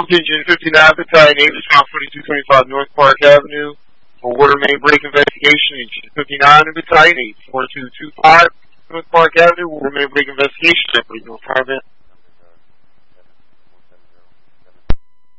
Engine 59, Battalion 8, response 4225 North Park Avenue. For water main break investigation, Engine 59 and Battalion 8, 4225 North Park Avenue, water main break investigation, Deputy North Park Avenue.